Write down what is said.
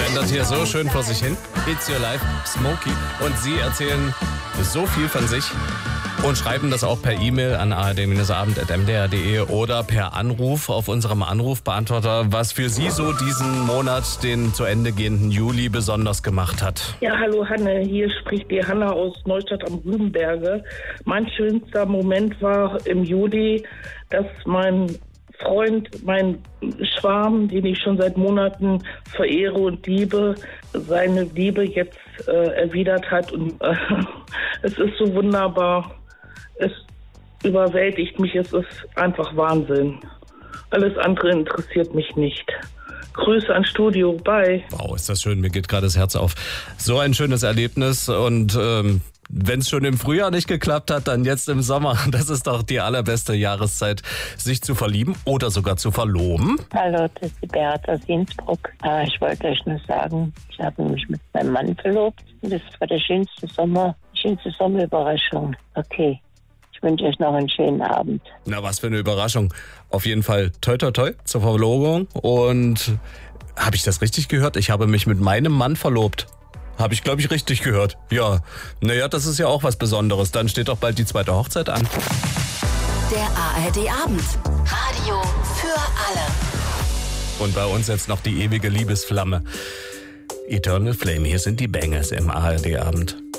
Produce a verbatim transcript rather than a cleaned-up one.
schlendert hier so schön vor sich hin. It's Your Life, Smokey. Und sie erzählen so viel von sich und schreiben das auch per E-Mail an a r d abend at m d r punkt d e oder per Anruf auf unserem Anrufbeantworter, was für Sie so diesen Monat, den zu Ende gehenden Juli, besonders gemacht hat. Ja, hallo Hanne, hier spricht die Hanna aus Neustadt am Rübenberge. Mein schönster Moment war im Juli, dass mein Freund, mein Schwarm, den ich schon seit Monaten verehre und liebe, seine Liebe jetzt äh, erwidert hat. Und äh, es ist so wunderbar. Es überwältigt mich. Es ist einfach Wahnsinn. Alles andere interessiert mich nicht. Grüße ans Studio. Bye. Wow, ist das schön. Mir geht gerade das Herz auf. So ein schönes Erlebnis und ähm, wenn es schon im Frühjahr nicht geklappt hat, dann jetzt im Sommer. Das ist doch die allerbeste Jahreszeit, sich zu verlieben oder sogar zu verloben. Hallo, das ist die Beate aus Innsbruck. Ah, ich wollte euch nur sagen, ich habe mich mit meinem Mann verlobt. Und das war der schönste Sommer, die schönste Sommerüberraschung. Okay, ich wünsche euch noch einen schönen Abend. Na, was für eine Überraschung. Auf jeden Fall toi toi toi zur Verlobung. Und habe ich das richtig gehört? Ich habe mich mit meinem Mann verlobt. Habe ich, glaube ich, richtig gehört. Ja, naja, das ist ja auch was Besonderes. Dann steht doch bald die zweite Hochzeit an. Der A R D-Abend. Radio für alle. Und bei uns jetzt noch die ewige Liebesflamme. Eternal Flame, hier sind die Bangers im A R D-Abend.